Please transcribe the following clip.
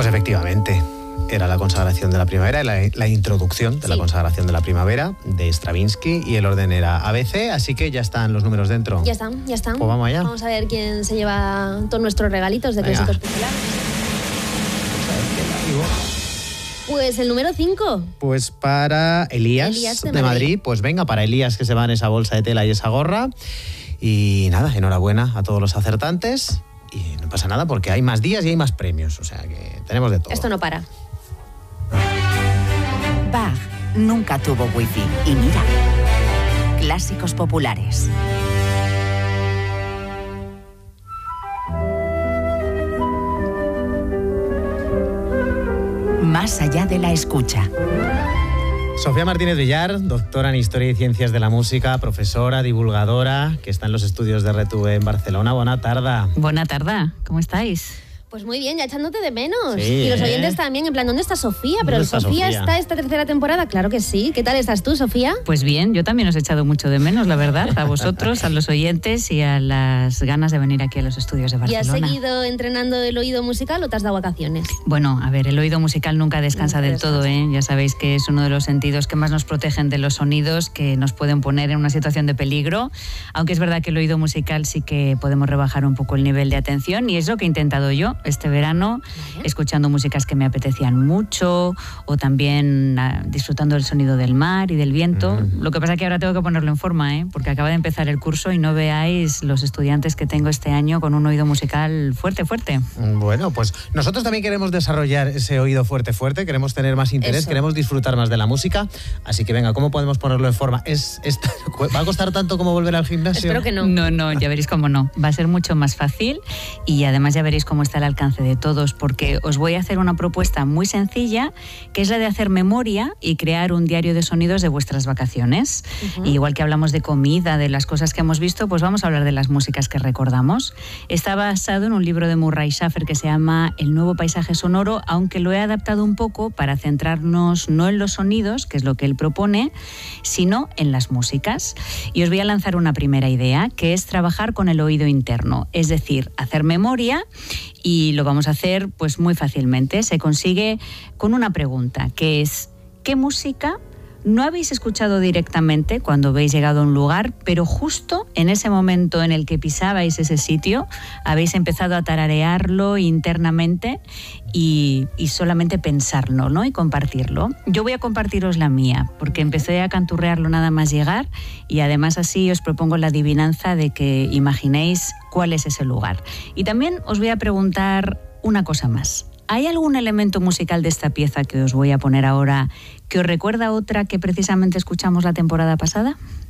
Pues efectivamente, era la consagración de la primavera, la introducción de la consagración de la primavera de Stravinsky, y el orden era ABC, así que ya están los números dentro. Ya están. Pues vamos allá. Vamos a ver quién se lleva todos nuestros regalitos de Clásicos Populares. Pues el número 5. Pues para Elías de Madrid. Pues venga, para Elías, que se va en esa bolsa de tela y esa gorra. Y nada, enhorabuena a todos los acertantes. Y no pasa nada porque hay más días y hay más premios. O sea que tenemos de todo. Esto no para. Bach nunca tuvo wifi. Y mira, Clásicos Populares. Más allá de la escucha. Sofía Martínez Villar, doctora en Historia y Ciencias de la Música, profesora, divulgadora, que está en los estudios de RTV en Barcelona. Buena tarde. Buena tarde, ¿cómo estáis? Pues muy bien, ya echándote de menos. Sí, y los oyentes también, en plan, ¿dónde está Sofía? Pero Sofía está esta tercera temporada, claro que sí. ¿Qué tal estás tú, Sofía? Pues bien, yo también os he echado mucho de menos, la verdad, a vosotros, a los oyentes y a las ganas de venir aquí a los estudios de Barcelona. ¿Y has seguido entrenando el oído musical o te has dado vacaciones? Bueno, a ver, el oído musical nunca descansa del todo, ¿eh? Ya sabéis que es uno de los sentidos que más nos protegen de los sonidos que nos pueden poner en una situación de peligro, aunque es verdad que el oído musical sí que podemos rebajar un poco el nivel de atención, y es lo que he intentado yo este verano, escuchando músicas que me apetecían mucho, o también disfrutando del sonido del mar y del viento. Lo que pasa es que ahora tengo que ponerlo en forma, porque acaba de empezar el curso y no veáis los estudiantes que tengo este año con un oído musical fuerte. Bueno, pues nosotros también queremos desarrollar ese oído fuerte, queremos tener más interés, queremos disfrutar más de la música, así que venga, ¿cómo podemos ponerlo en forma? ¿Va a costar tanto como volver al gimnasio? Espero que no. No, ya veréis cómo no. Va a ser mucho más fácil, y además ya veréis cómo está el alcance de todos, porque os voy a hacer una propuesta muy sencilla, que es la de hacer memoria y crear un diario de sonidos de vuestras vacaciones. Y igual que hablamos de comida, de las cosas que hemos visto, pues vamos a hablar de las músicas que recordamos. Está basado en un libro de Murray Schafer que se llama El nuevo paisaje sonoro, aunque lo he adaptado un poco para centrarnos no en los sonidos, que es lo que él propone, sino en las músicas. Y os voy a lanzar una primera idea, que es trabajar con el oído interno, es decir, hacer memoria. Y lo vamos a hacer pues muy fácilmente. Se consigue con una pregunta, que es: ¿qué música no habéis escuchado directamente cuando habéis llegado a un lugar, pero justo en ese momento en el que pisabais ese sitio habéis empezado a tararearlo internamente y solamente pensarlo, ¿no? Y compartirlo? Yo voy a compartiros la mía, porque empecé a canturrearlo nada más llegar, y además así os propongo la adivinanza de que imaginéis cuál es ese lugar. Y también os voy a preguntar una cosa más. ¿Hay algún elemento musical de esta pieza que os voy a poner ahora que os recuerda a otra que precisamente escuchamos la temporada pasada?